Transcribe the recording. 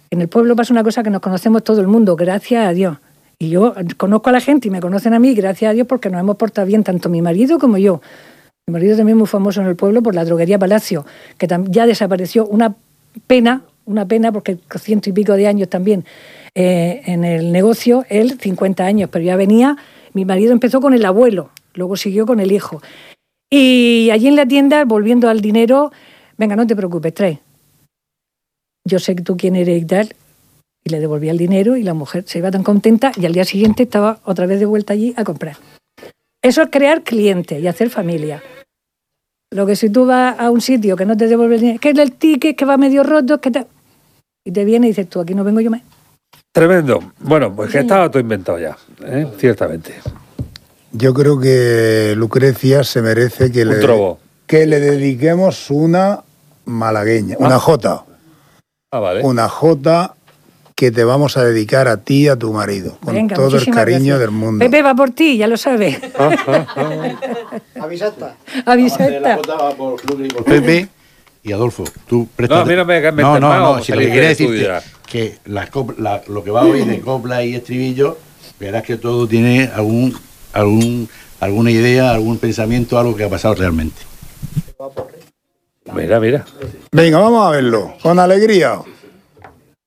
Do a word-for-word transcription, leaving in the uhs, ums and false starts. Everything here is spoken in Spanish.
En el pueblo pasa una cosa que nos conocemos todo el mundo, gracias a Dios. Y yo conozco a la gente y me conocen a mí, gracias a Dios, porque nos hemos portado bien, tanto mi marido como yo. Mi marido también es muy famoso en el pueblo por la droguería Palacio, que ya desapareció. Una pena, una pena, porque ciento y pico de años también eh, en el negocio, él cincuenta años, pero ya venía, mi marido empezó con el abuelo, luego siguió con el hijo. Y allí en la tienda, volviendo al dinero, venga, no te preocupes, trae. Yo sé que tú quién eres y tal, y le devolvía el dinero y la mujer se iba tan contenta y al día siguiente estaba otra vez de vuelta allí a comprar. Eso es crear clientes y hacer familia. Lo que si tú vas a un sitio que no te devuelve el dinero, que es el ticket, que va medio roto, que te... y te viene y dices tú, aquí no vengo yo más. Tremendo. Bueno, pues que estaba todo inventado ya, ¿eh? Ciertamente. Yo creo que Lucrecia se merece que, un le, trobo. que le dediquemos una malagueña, ah. una jota. Ah, vale. Una jota que te vamos a dedicar a ti y a tu marido, con Venga, todo el cariño gracias. Del mundo. Pepe va por ti, ya lo sabes. Avisata. Avisata. Pepe y Adolfo, tú prestas... No, a mí no me, me No, no, no, si lo que quiere decirte que la, la, lo que va hoy de copla y estribillo, verás que todo tiene algún, algún, alguna idea, algún pensamiento, algo que ha pasado realmente. Mira, mira. Venga, vamos a verlo, con alegría.